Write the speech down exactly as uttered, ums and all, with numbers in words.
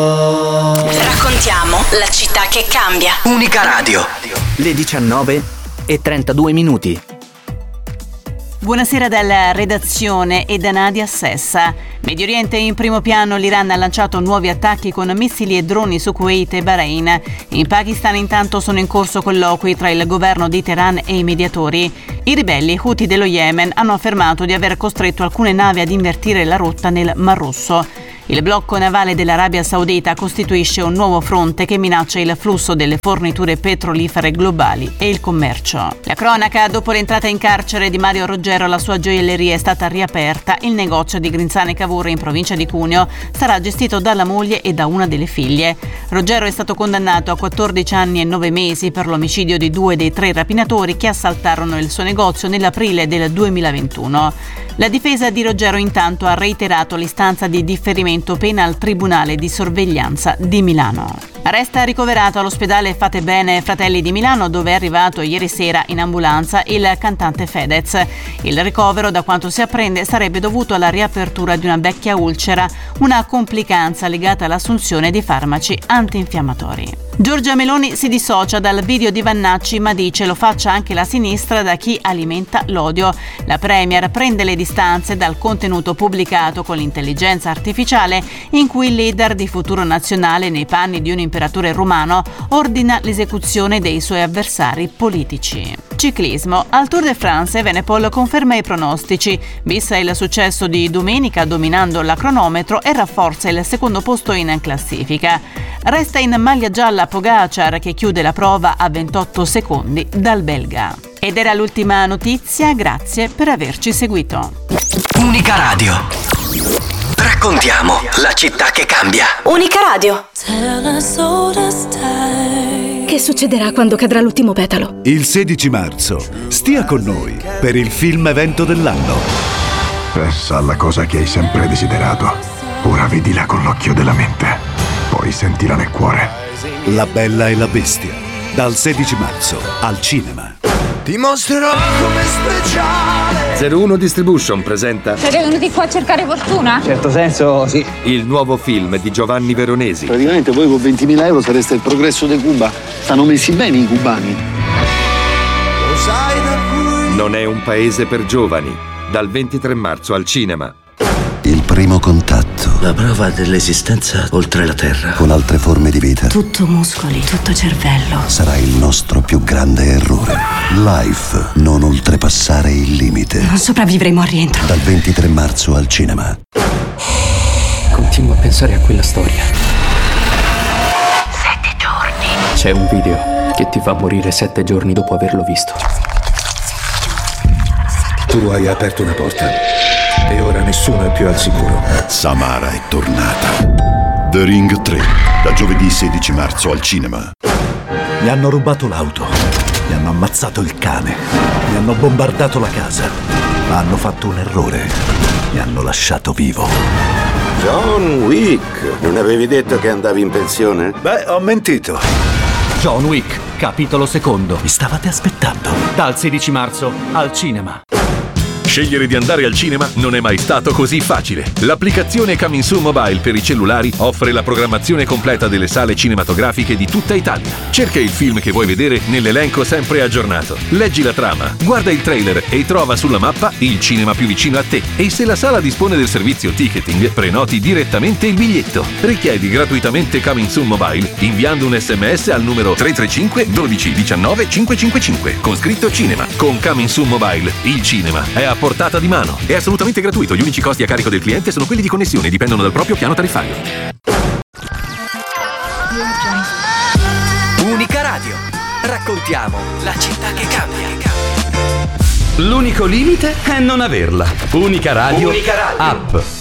Raccontiamo la città che cambia. Unica Radio. Le diciannove e trentadue minuti. Buonasera dalla redazione e da Nadia Sessa. Medio Oriente in primo piano, l'Iran ha lanciato nuovi attacchi con missili e droni su Kuwait e Bahrain. In Pakistan intanto sono in corso colloqui tra il governo di Teheran e i mediatori. I ribelli Houthi dello Yemen hanno affermato di aver costretto alcune navi ad invertire la rotta nel Mar Rosso. Il blocco navale dell'Arabia Saudita costituisce un nuovo fronte che minaccia il flusso delle forniture petrolifere globali e il commercio. La cronaca: dopo l'entrata in carcere di Mario Roggero, la sua gioielleria è stata riaperta. Il negozio di Grinzane Cavour in provincia di Cuneo sarà gestito dalla moglie e da una delle figlie. Roggero è stato condannato a quattordici anni e nove mesi per l'omicidio di due dei tre rapinatori che assaltarono il suo negozio nell'aprile del duemilaventuno. La difesa di Roggero intanto ha reiterato l'istanza di differimento pena al Tribunale di Sorveglianza di Milano. Resta ricoverato all'ospedale Fatebenè Fratelli di Milano, dove è arrivato ieri sera in ambulanza il cantante Fedez. Il ricovero, da quanto si apprende, sarebbe dovuto alla riapertura di una vecchia ulcera, una complicanza legata all'assunzione di farmaci antinfiammatori. Giorgia Meloni si dissocia dal video di Vannacci, ma dice lo faccia anche la sinistra da chi alimenta l'odio. La premier prende le distanze dal contenuto pubblicato con l'intelligenza artificiale in cui il leader di Futuro Nazionale, nei panni di un imperatore romano, ordina l'esecuzione dei suoi avversari politici. Ciclismo. Al Tour de France Evenepoel conferma i pronostici, vista il successo di domenica dominando la cronometro, e rafforza il secondo posto in classifica. Resta in maglia gialla Pogacar, che chiude la prova a ventotto secondi dal belga. Ed era l'ultima notizia, grazie per averci seguito. Unica Radio. Raccontiamo la città che cambia. Unica Radio. Che succederà quando cadrà l'ultimo petalo? Il sedici marzo, stia con noi per il film evento dell'anno. Pensa alla cosa che hai sempre desiderato. Ora vedila con l'occhio della mente. Poi sentila nel cuore. La Bella e la Bestia. Dal sedici marzo al cinema. Ti mostrerò come speciale. zero uno Distribution presenta. Siete venuti qua a cercare fortuna? In certo senso, sì. Il nuovo film di Giovanni Veronesi. Praticamente voi con ventimila euro sareste il progresso di Cuba. Stanno messi bene i cubani. Lo sai da cui... Non è un paese per giovani. Dal ventitré marzo al cinema. Il primo contatto. La prova dell'esistenza oltre la terra. Con altre forme di vita. Tutto muscoli, tutto cervello. Sarà il nostro più grande errore. Life, non oltrepassare il limite. Non sopravvivremo al rientro. Dal ventitré marzo al cinema. Continuo a pensare a quella storia. Sette giorni. C'è un video che ti fa morire sette giorni dopo averlo visto. Tu hai aperto una porta e ora nessuno è più al sicuro. Samara è tornata. The Ring tre, da giovedì sedici marzo al cinema. Mi hanno rubato l'auto, mi hanno ammazzato il cane, mi hanno bombardato la casa, ma hanno fatto un errore. Mi hanno lasciato vivo. John Wick, non avevi detto che andavi in pensione? Beh, ho mentito. John Wick, capitolo secondo. Mi stavate aspettando. Dal sedici marzo al cinema. Scegliere di andare al cinema non è mai stato così facile. L'applicazione Coming Soon Mobile per i cellulari offre la programmazione completa delle sale cinematografiche di tutta Italia. Cerca il film che vuoi vedere nell'elenco sempre aggiornato. Leggi la trama, guarda il trailer e trova sulla mappa il cinema più vicino a te. E se la sala dispone del servizio ticketing, prenoti direttamente il biglietto. Richiedi gratuitamente Coming Soon Mobile inviando un sms al numero tre tre cinque uno due uno nove cinque cinque cinque con scritto cinema. Con Coming Soon Mobile il cinema è a portata di mano. È assolutamente gratuito. Gli unici costi a carico del cliente sono quelli di connessione e dipendono dal proprio piano tariffario. Unica Radio. Raccontiamo la città che cambia. L'unico limite è non averla. Unica Radio, Unica Radio. App.